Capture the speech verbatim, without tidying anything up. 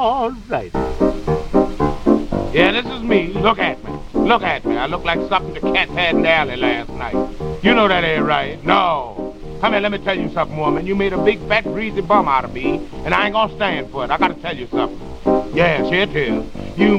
All right. Yeah, this is me. Look at me. Look at me. I look like something the cat had in the alley last night. You know that ain't right. No. Come here, let me tell you something, woman. You made a big, fat, greasy bum out of me, and I ain't gonna stand for it. I gotta tell you something. Yes, it is.